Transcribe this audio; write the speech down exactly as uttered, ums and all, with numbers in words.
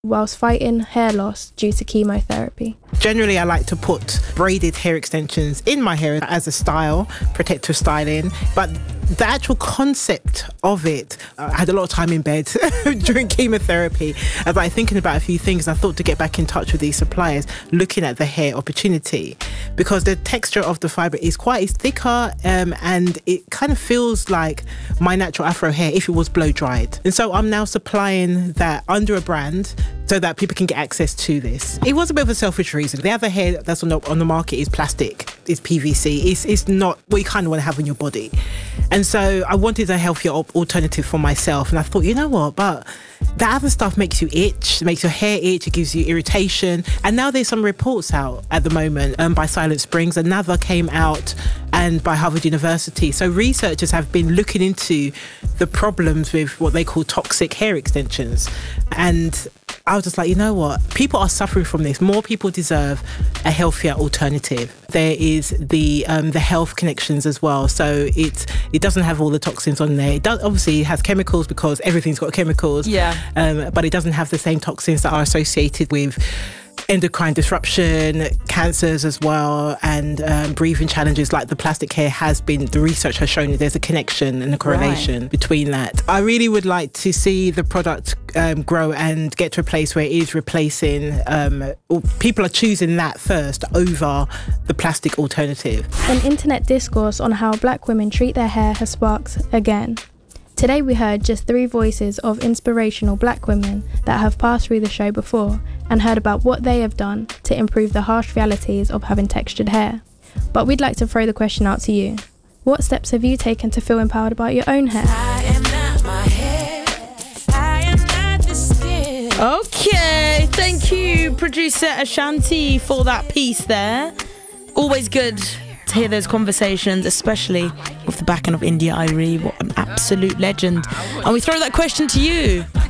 whilst fighting hair loss due to chemotherapy. Generally, I like to put braided hair extensions in my hair as a style, protective styling, but the actual concept of it, I had a lot of time in bed during chemotherapy. I was like thinking about a few things. I thought to get back in touch with these suppliers, looking at the hair opportunity, because the texture of the fibre is quite it's thicker um, and it kind of feels like my natural afro hair if it was blow dried. And so I'm now supplying that under a brand so that people can get access to this. It was a bit of a selfish reason. The other hair that's on the, on the market is plastic, is P V C. It's, it's not what you kind of want to have on your body. And so I wanted a healthier alternative for myself. And I thought, you know what, but that other stuff makes you itch, makes your hair itch, it gives you irritation. And now there's some reports out at the moment um, by Silent Springs. Another came out and by Harvard University. So researchers have been looking into the problems with what they call toxic hair extensions. And I was just like, you know what? People are suffering from this. More people deserve a healthier alternative. There is the um, the health connections as well. So it it doesn't have all the toxins on there. It does obviously it has chemicals because everything's got chemicals. Yeah. Um, but it doesn't have the same toxins that are associated with endocrine disruption, cancers as well, and um, breathing challenges like the plastic hair has been, the research has shown that there's a connection and a correlation right. between that. I really would like to see the product um, grow and get to a place where it is replacing, um, people are choosing that first over the plastic alternative. An internet discourse on how black women treat their hair has sparked again. Today we heard just three voices of inspirational black women that have passed through the show before and heard about what they have done to improve the harsh realities of having textured hair. But we'd like to throw the question out to you. What steps have you taken to feel empowered about your own hair? I am not my hair. I am not the skin. Okay, thank you, producer Ashanti, for that piece there. Always good to hear those conversations, especially with the backing of India Arie. What an absolute legend. And we throw that question to you.